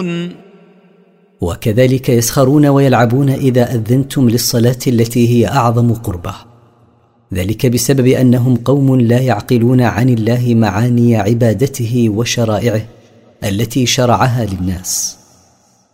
يعقلون. وكذلك يسخرون ويلعبون إذا أذنتم للصلاة التي هي أعظم قربة، ذلك بسبب أنهم قوم لا يعقلون عن الله معاني عبادته وشرائعه التي شرعها للناس.